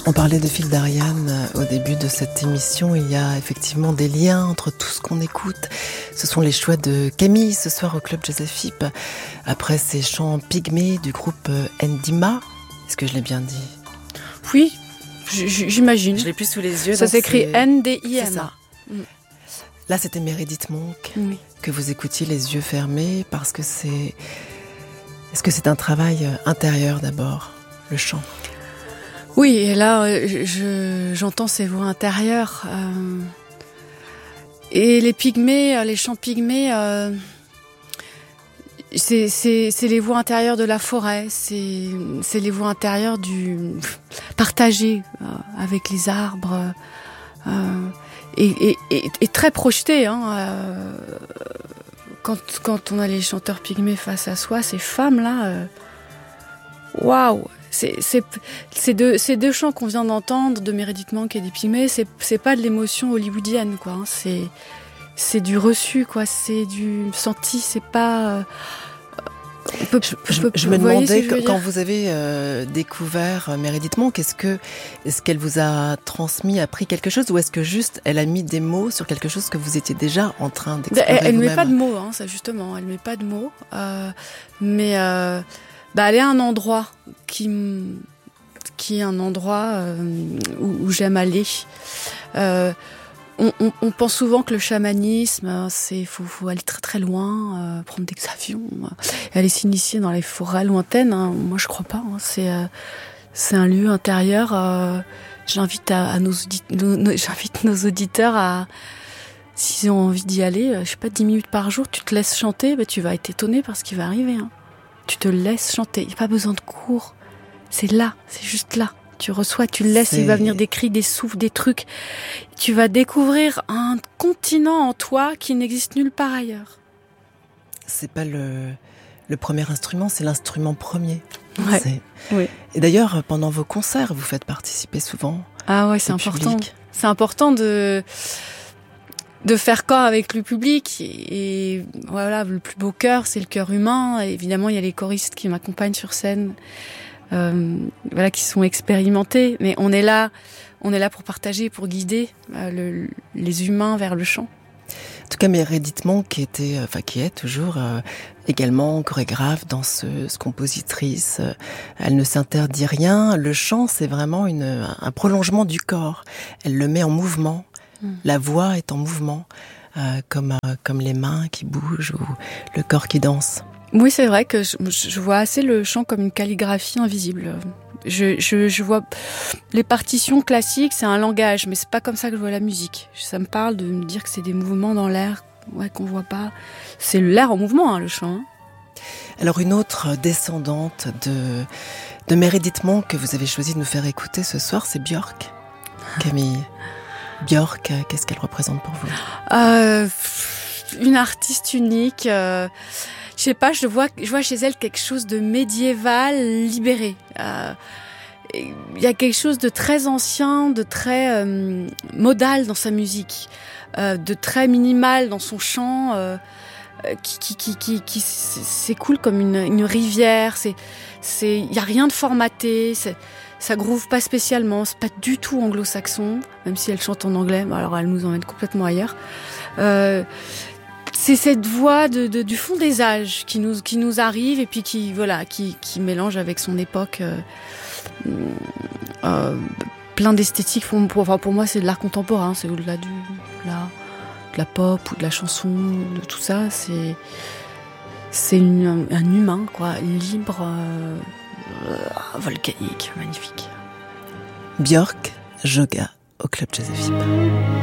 On parlait de fil d'Ariane au début de cette émission. Il y a effectivement des liens entre tout ce qu'on écoute. Ce sont les choix de Camille ce soir au Club Joseph Philippe. Après ces chants pygmées du groupe Ndima. Est-ce que je l'ai bien dit ? Oui, j'imagine. Je l'ai plus sous les yeux. Ça s'écrit Ndima. Là, c'était Meredith Monk, oui, que vous écoutiez les yeux fermés parce que c'est... Est-ce que c'est un travail intérieur d'abord, le chant ? Oui, et là, j'entends ces voix intérieures. Et les pygmées, les chants pygmées, c'est les voix intérieures de la forêt, c'est les voix intérieures du partagées avec les arbres, et très projetées. Quand on a les chanteurs pygmées face à soi, ces femmes-là, waouh! Ces deux chants qu'on vient d'entendre de Meredith Monk et des Pygmées, c'est pas de l'émotion hollywoodienne, quoi. C'est du reçu, quoi. C'est du senti. C'est pas. Je me demandais quand vous avez découvert Meredith Monk, est-ce qu'elle vous a transmis, appris quelque chose, ou est-ce que juste elle a mis des mots sur quelque chose que vous étiez déjà en train d'explorer Elle vous-même ? met pas de mots, ça justement. Elle met pas de mots, mais. Elle est un endroit qui est un endroit où j'aime aller. On pense souvent que le chamanisme, faut aller très très loin, prendre des avions, aller s'initier dans les forêts lointaines. Moi, je crois pas. C'est un lieu intérieur. J'invite nos auditeurs à, s'ils ont envie d'y aller, 10 minutes par jour, tu te laisses chanter, tu vas être étonné par ce qui va arriver. Tu te laisses chanter, il n'y a pas besoin de cours. C'est là, c'est juste là. Tu reçois, tu laisses, il va venir des cris, des souffles, des trucs. Tu vas découvrir un continent en toi qui n'existe nulle part ailleurs. C'est pas le premier instrument, c'est l'instrument premier. Ouais. Oui. Et d'ailleurs, pendant vos concerts, vous faites participer souvent. Ah ouais, c'est important. C'est important de faire corps avec le public, et voilà, le plus beau chœur, c'est le chœur humain. Et évidemment, il y a les choristes qui m'accompagnent sur scène, qui sont expérimentés, mais on est là pour partager, pour guider les humains vers le chant. En tout cas, Meredith Monk qui est toujours également chorégraphe, danseuse, compositrice. Elle ne s'interdit rien. Le chant, c'est vraiment un prolongement du corps. Elle le met en mouvement. La voix est en mouvement, comme les mains qui bougent ou le corps qui danse. Oui, c'est vrai que je vois assez le chant comme une calligraphie invisible. Je vois les partitions classiques, c'est un langage, mais c'est pas comme ça que je vois la musique. Ça me parle de me dire que c'est des mouvements dans l'air, qu'on voit pas. C'est l'air en mouvement, le chant. Alors une autre descendante de Meredith Monk que vous avez choisi de nous faire écouter ce soir, c'est Björk, Camille. Björk, qu'est-ce qu'elle représente pour vous ? Une artiste unique. Je sais pas, je vois chez elle quelque chose de médiéval, libéré. Il y a quelque chose de très ancien, de très modal dans sa musique, de très minimal dans son chant, qui s'écoule comme une rivière. Il y a rien de formaté. Ça groove pas spécialement, c'est pas du tout anglo-saxon, même si elle chante en anglais, alors elle nous emmène complètement ailleurs. C'est cette voix du fond des âges qui nous arrive et puis qui mélange avec son époque, plein d'esthétiques. Pour moi, c'est de l'art contemporain, c'est au-delà de la pop ou de la chanson, de tout ça. C'est un humain, quoi, libre. Volcanique, magnifique. Björk, Joga au Club Joseph Philippe.